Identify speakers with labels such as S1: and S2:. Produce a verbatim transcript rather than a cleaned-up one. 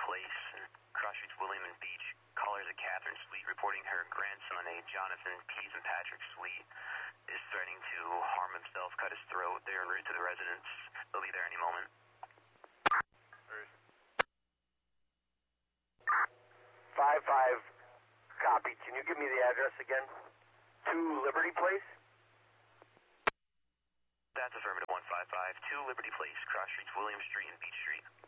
S1: Place, and cross streets William and Beach. Callers at Catherine Sweet reporting her grandson, a Jonathan Pease and Patrick Sweet, is threatening to harm himself, cut his throat. They're en route to the residence. They'll be there any moment.
S2: Five five, copy. Can you give me the address again? Two Liberty Place?
S1: That's affirmative one five five. Two Liberty Place, cross streets William Street and Beach Street.